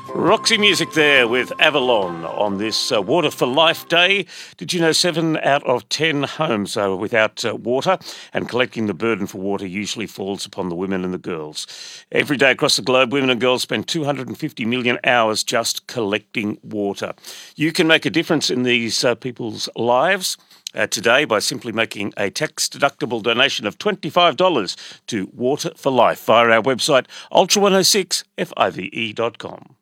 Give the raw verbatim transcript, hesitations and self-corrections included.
Roxy Music there with Avalon on this uh, Water for Life Day. Did you know seven out of ten homes are without uh, water, and collecting the burden for water usually falls upon the women and the girls. Every day across the globe, women and girls spend two hundred fifty million hours just collecting water. You can make a difference in these uh, people's lives Uh, today by simply making a tax-deductible donation of twenty-five dollars to Water for Life via our website ultra one oh six five e dot com.